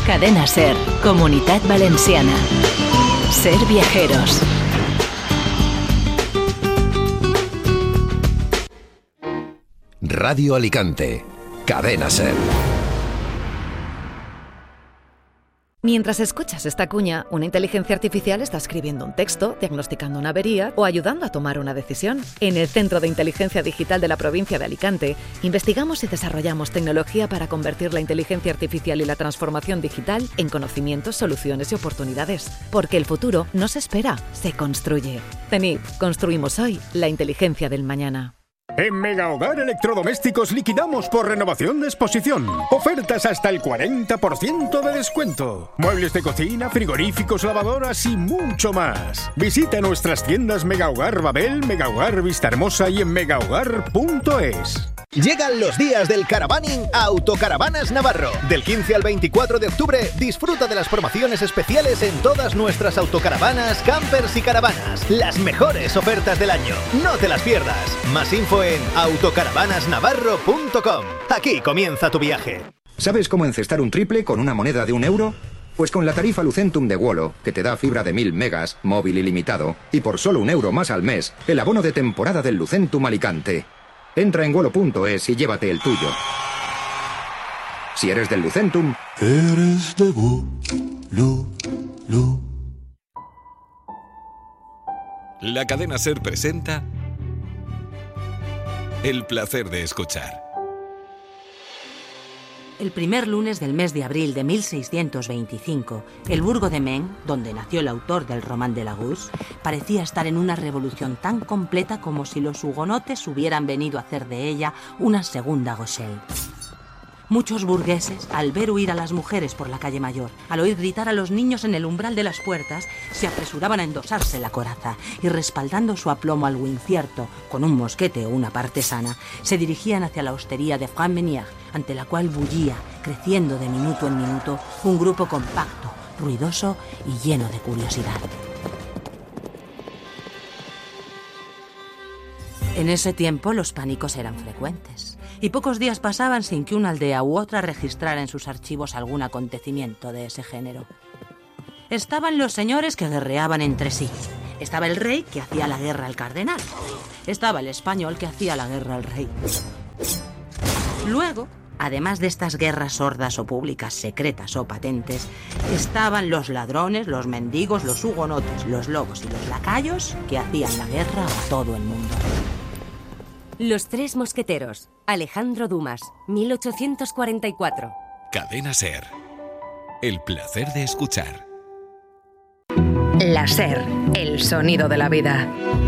Cadena SER, Comunitat Valenciana. Ser viajeros. Radio Alicante, Cadena SER. Mientras escuchas esta cuña, una inteligencia artificial está escribiendo un texto, diagnosticando una avería o ayudando a tomar una decisión. En el Centro de Inteligencia Digital de la provincia de Alicante, investigamos y desarrollamos tecnología para convertir la inteligencia artificial y la transformación digital en conocimientos, soluciones y oportunidades. Porque el futuro no se espera, se construye. CENIP, construimos hoy la inteligencia del mañana. En Mega Hogar Electrodomésticos liquidamos por renovación de exposición. Ofertas hasta el 40% de descuento. Muebles de cocina, frigoríficos, lavadoras y mucho más. Visita nuestras tiendas Mega Hogar Babel, Mega Hogar Vistahermosa y en megahogar.es. Llegan los días del caravaning a Autocaravanas Navarro. Del 15 al 24 de octubre, disfruta de las promociones especiales en todas nuestras autocaravanas, campers y caravanas. Las mejores ofertas del año. No te las pierdas. Más info en autocaravanasnavarro.com. Aquí comienza tu viaje. ¿Sabes cómo encestar un triple con una moneda de €1? Pues con la tarifa Lucentum de Wolo, que te da fibra de 1000 megas, móvil ilimitado, y por solo €1 más al mes, el abono de temporada del Lucentum Alicante. Entra en wolo.es y llévate el tuyo. Si eres del Lucentum, eres de Wolo. La Cadena SER presenta El placer de escuchar. El primer lunes del mes de abril de 1625, el burgo de Maine, donde nació el autor del Román de Laguz, parecía estar en una revolución tan completa como si los hugonotes hubieran venido a hacer de ella una segunda Rochelle. Muchos burgueses, al ver huir a las mujeres por la calle Mayor, al oír gritar a los niños en el umbral de las puertas, se apresuraban a endosarse la coraza y, respaldando su aplomo algo incierto con un mosquete o una partesana, se dirigían hacia la hostería de Franc-Meunier, ante la cual bullía, creciendo de minuto en minuto, un grupo compacto, ruidoso y lleno de curiosidad. En ese tiempo los pánicos eran frecuentes, y pocos días pasaban sin que una aldea u otra registrara en sus archivos algún acontecimiento de ese género. Estaban los señores que guerreaban entre sí. Estaba el rey que hacía la guerra al cardenal. Estaba el español que hacía la guerra al rey. Luego, además de estas guerras sordas o públicas, secretas o patentes, estaban los ladrones, los mendigos, los hugonotes, los lobos y los lacayos que hacían la guerra a todo el mundo. Los Tres Mosqueteros, Alejandro Dumas, 1844. Cadena SER. El placer de escuchar. La SER, el sonido de la vida.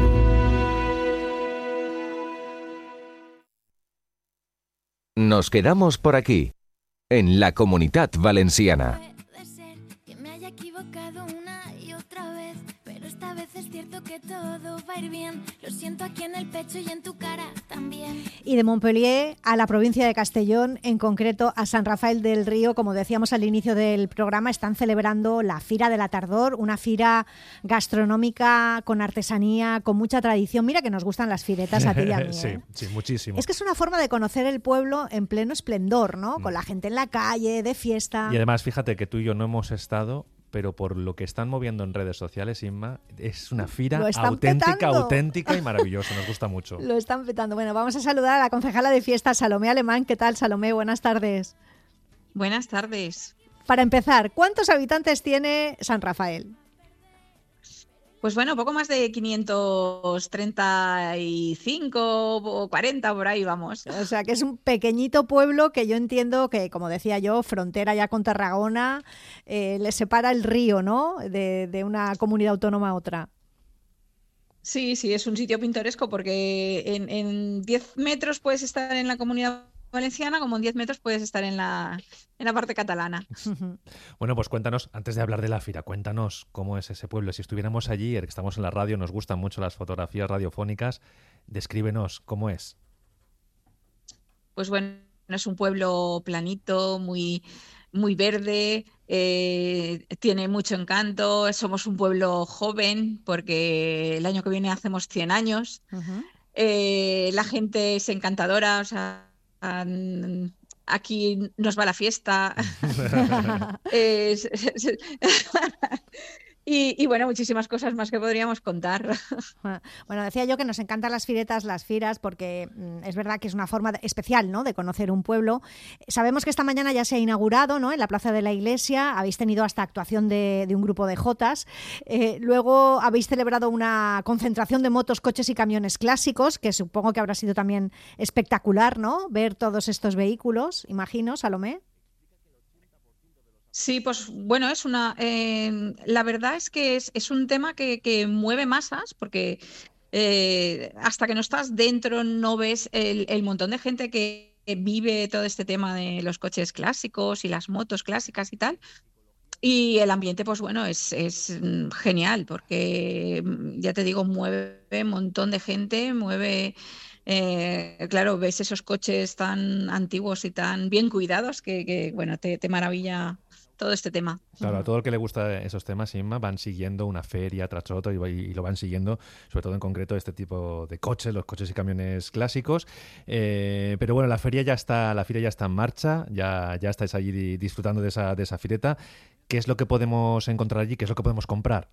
Nos quedamos por aquí, en la Comunitat Valenciana. Puede ser que me haya equivocado una y otra vez, pero esta vez es cierto que todo va a ir bien. Lo siento aquí en el pecho y en tu cara también. Y de Montpellier a la provincia de Castellón, en concreto a San Rafael del Río, como decíamos al inicio del programa, están celebrando la Fira de la Tardor, una fira gastronómica con artesanía, con mucha tradición. Mira que nos gustan las firetas a ti y a mí. Sí, sí, muchísimo. Es que es una forma de conocer el pueblo en pleno esplendor, ¿no? Con la gente en la calle, de fiesta. Y además, fíjate que tú y yo no hemos estado, pero por lo que están moviendo en redes sociales, Inma, es una fira auténtica y maravillosa. Nos gusta mucho. Lo están petando. Bueno, vamos a saludar a la concejala de fiestas, Salomé Alemán. ¿Qué tal, Salomé? Buenas tardes. Buenas tardes. Para empezar, ¿cuántos habitantes tiene San Rafael? Pues bueno, poco más de 535 o 40, por ahí vamos. O sea, que es un pequeñito pueblo que yo entiendo que, como decía yo, frontera ya con Tarragona, le separa el río, ¿no?, de una comunidad autónoma a otra. Sí, es un sitio pintoresco porque en 10 metros puedes estar en la Comunidad Valenciana, como en 10 metros puedes estar en la parte catalana. Bueno, pues cuéntanos, antes de hablar de la fira, cuéntanos cómo es ese pueblo. Si estuviéramos allí, que estamos en la radio, nos gustan mucho las fotografías radiofónicas, descríbenos cómo es. Pues bueno, es un pueblo planito, muy, muy verde, tiene mucho encanto. Somos un pueblo joven porque el año que viene hacemos 100 años. La gente es encantadora, o sea, aquí nos va la fiesta. Es- y bueno, muchísimas cosas más que podríamos contar. Bueno, decía yo que nos encantan las firetas, las firas, porque es verdad que es una forma especial, ¿no?, de conocer un pueblo. Sabemos que esta mañana ya se ha inaugurado, ¿no?, en la Plaza de la Iglesia. Habéis tenido hasta actuación de un grupo de jotas. Luego habéis celebrado una concentración de motos, coches y camiones clásicos, que supongo que habrá sido también espectacular, ¿no?, ver todos estos vehículos, imagino, Salomé. Sí, pues bueno, la verdad es que es un tema que mueve masas, porque hasta que no estás dentro no ves el montón de gente que vive todo este tema de los coches clásicos y las motos clásicas y tal. Y el ambiente, pues bueno, es genial, porque ya te digo, mueve un montón de gente, claro, ves esos coches tan antiguos y tan bien cuidados bueno, te maravilla todo este tema. Claro, a todo el que le gusta esos temas, Inma, van siguiendo una feria tras otra y lo van siguiendo, sobre todo en concreto este tipo de coches, los coches y camiones clásicos. Pero bueno, la feria ya está en marcha, ya estáis allí disfrutando de esa fireta. ¿Qué es lo que podemos encontrar allí? ¿Qué es lo que podemos comprar?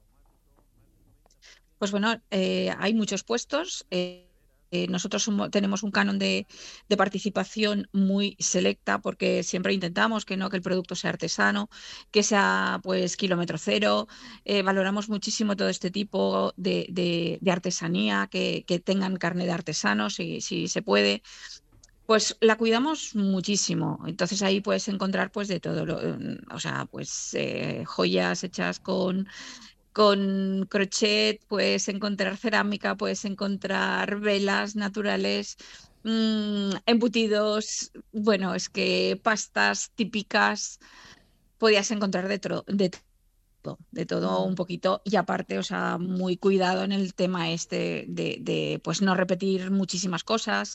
Pues bueno, hay muchos puestos. Nosotros tenemos un canon de participación muy selecta, porque siempre intentamos que el producto sea artesano, que sea pues kilómetro cero. Valoramos muchísimo todo este tipo de artesanía, que tengan carne de artesanos, si se puede. Pues la cuidamos muchísimo. Entonces ahí puedes encontrar pues de todo, o sea, pues joyas hechas con crochet, puedes encontrar cerámica, puedes encontrar velas naturales, embutidos, bueno, es que pastas típicas, podías encontrar de todo un poquito, y aparte, o sea, muy cuidado en el tema este de pues no repetir muchísimas cosas.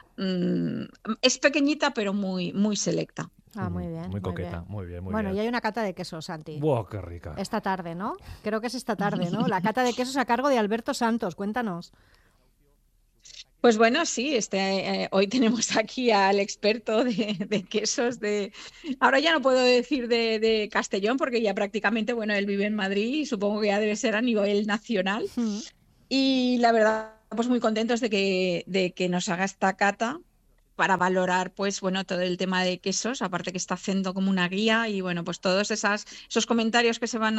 Es pequeñita pero muy, muy selecta. Muy bien. Muy coqueta, muy bien. Bueno, y hay una cata de quesos, Santi. ¡Wow, qué rica! Esta tarde, ¿no? Creo que es esta tarde, ¿no? La cata de quesos a cargo de Alberto Santos. Cuéntanos. Pues bueno, sí, hoy tenemos aquí al experto de quesos ahora ya no puedo decir de Castellón, porque ya prácticamente, bueno, él vive en Madrid y supongo que ya debe ser a nivel nacional. Y la verdad, pues muy contentos de que nos haga esta cata para valorar, pues bueno, todo el tema de quesos, aparte que está haciendo como una guía, y bueno, pues todos esos comentarios que se van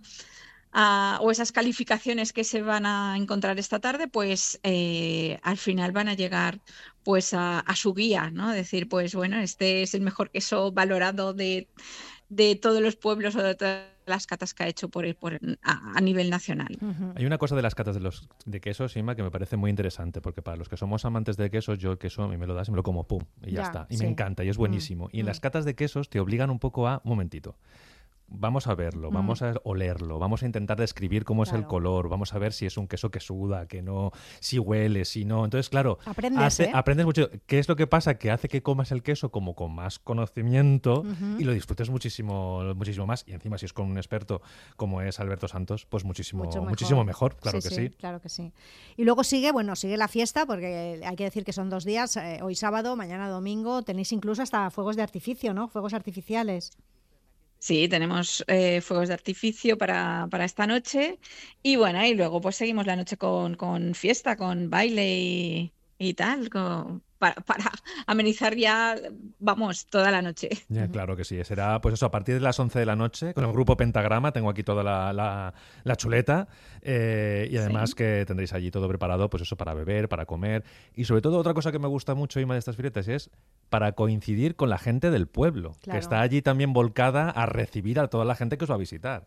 o esas calificaciones que se van a encontrar esta tarde, pues al final van a llegar pues a su guía, ¿no? Decir, pues bueno, este es el mejor queso valorado de todos los pueblos o de todas las catas que ha hecho a nivel nacional. Hay una cosa de las catas de quesos, Inma, que me parece muy interesante, porque para los que somos amantes de quesos, yo el queso, a mí me lo das y me lo como, pum, y ya está. Y me encanta, y es buenísimo. Y en las catas de quesos te obligan un poco un momentito. Vamos a verlo, vamos a olerlo, vamos a intentar describir cómo es el color, vamos a ver si es un queso que suda, que no, si huele, si no. Entonces, claro, aprendes mucho. ¿Qué es lo que pasa? Que hace que comas el queso como con más conocimiento y lo disfrutes muchísimo, muchísimo más. Y encima, si es con un experto como es Alberto Santos, pues muchísimo mejor. Claro que sí. Claro que sí. Y luego sigue la fiesta, porque hay que decir que son 2 días, hoy sábado, mañana domingo. Tenéis incluso hasta fuegos de artificio, ¿no? Fuegos artificiales. Sí, tenemos fuegos de artificio para esta noche, y bueno, y luego pues seguimos la noche con fiesta, con baile y tal, para amenizar ya, vamos, toda la noche. Ya, claro que sí, será pues eso, a partir de las 11 de la noche, con el grupo Pentagrama. Tengo aquí toda la chuleta, y además que tendréis allí todo preparado, pues eso, para beber, para comer, y sobre todo otra cosa que me gusta mucho, Inma, de estas firetas es para coincidir con la gente del pueblo, que está allí también volcada a recibir a toda la gente que os va a visitar.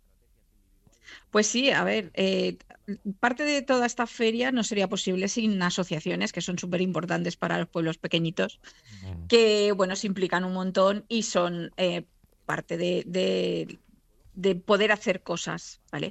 Pues sí, a ver, parte de toda esta feria no sería posible sin asociaciones que son súper importantes para los pueblos pequeñitos, que bueno, se implican un montón y son parte de poder hacer cosas, ¿vale?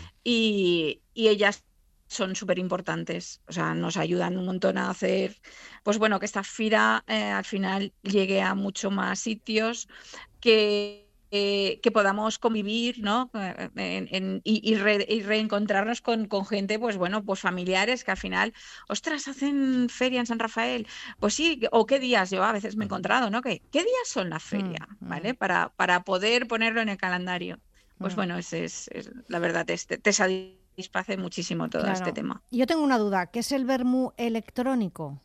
Y ellas son súper importantes, o sea, nos ayudan un montón a hacer, pues bueno, que esta fira al final llegue a mucho más sitios, que podamos convivir, ¿no? Y reencontrarnos con gente, pues bueno, pues familiares que al final, ostras, hacen feria en San Rafael. Pues sí, o qué días, yo a veces me he encontrado, ¿no? ¿Qué días son la feria? ¿Vale? Para poder ponerlo en el calendario. Pues bueno, es la verdad, te satisface muchísimo todo este tema. Yo tengo una duda, ¿qué es el vermú electrónico?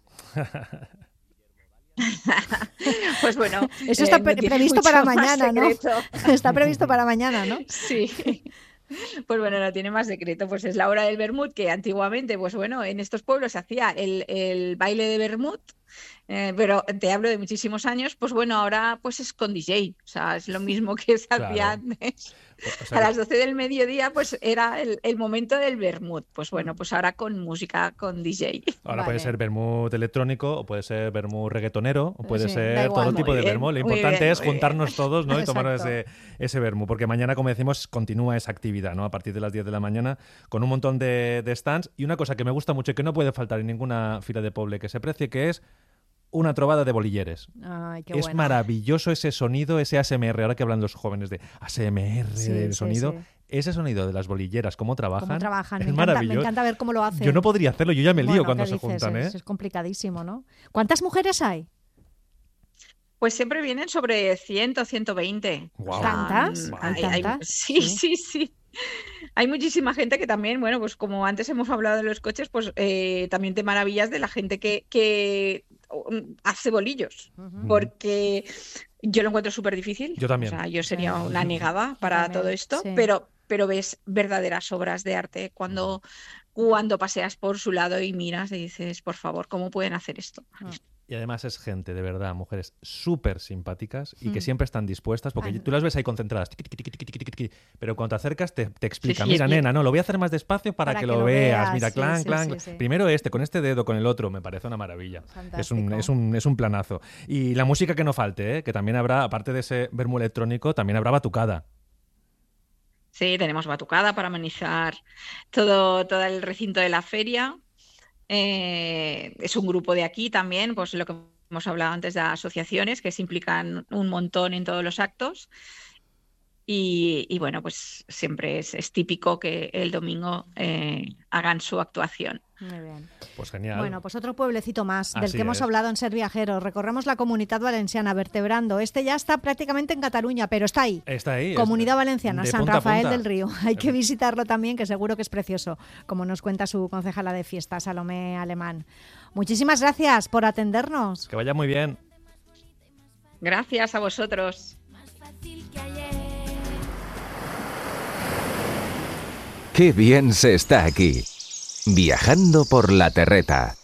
Pues bueno, eso está previsto para mañana, ¿no? Está previsto para mañana, ¿no? Sí. Pues bueno, no tiene más secreto, pues es la hora del vermut, que antiguamente, pues bueno, en estos pueblos se hacía el baile de vermut, pero te hablo de muchísimos años, pues bueno, ahora pues es con DJ, o sea, es lo mismo que se hacía antes. O sea, a las 12 del mediodía pues era el momento del vermut, pues bueno, pues ahora con música, con DJ. Ahora puede ser vermut electrónico, o puede ser vermut reggaetonero, o puede ser todo tipo de vermut. Lo importante es juntarnos todos, ¿no? Y tomar ese vermut, porque mañana, como decimos, continúa esa actividad, ¿no? A partir de las 10 de la mañana, con un montón de stands, y una cosa que me gusta mucho y que no puede faltar en ninguna fira de poble que se precie, que es una trobada de bolilleres. Ay, qué es bueno. Maravilloso ese sonido, ese ASMR, ahora que hablan los jóvenes de ASMR, del sonido. Ese sonido de las bolilleras, cómo trabajan. Es maravilloso. Me encanta ver cómo lo hacen. Yo no podría hacerlo, yo ya me lío cuando se juntan. Es complicadísimo, ¿no? ¿Cuántas mujeres hay? Pues siempre vienen sobre 100 o 120. Wow. ¿Tantas? Sí. Hay muchísima gente que también, bueno, pues como antes hemos hablado de los coches, pues también te maravillas de la gente que hace bolillos, porque yo lo encuentro súper difícil. Yo también. O sea, yo sería una negada para todo esto, pero ves verdaderas obras de arte cuando paseas por su lado y miras y dices, por favor, ¿cómo pueden hacer esto? Y además es gente, de verdad, mujeres súper simpáticas y que siempre están dispuestas, porque tú las ves ahí concentradas, pero cuando te acercas te explican, mira, nena, no, lo voy a hacer más despacio para que lo veas, mira, clan. Primero con este dedo, con el otro, me parece una maravilla. Es un planazo. Y la música que no falte, que también habrá, aparte de ese vermú electrónico, también habrá batucada. Sí, tenemos batucada para amenizar todo el recinto de la feria. Es un grupo de aquí también, pues lo que hemos hablado antes de asociaciones que se implican un montón en todos los actos. Y bueno, pues siempre es típico que el domingo hagan su actuación. Muy bien. Pues genial. Bueno, pues otro pueblecito más del que hemos hablado en Ser Viajeros. Recorremos la Comunitat Valenciana vertebrando. Este ya está prácticamente en Cataluña, pero está ahí. Está ahí. Comunidad Valenciana, San Rafael del Río. Hay que visitarlo también, que seguro que es precioso, como nos cuenta su concejala de fiesta, Salomé Alemán. Muchísimas gracias por atendernos. Que vaya muy bien. Gracias a vosotros. Qué bien se está aquí, viajando por la terreta.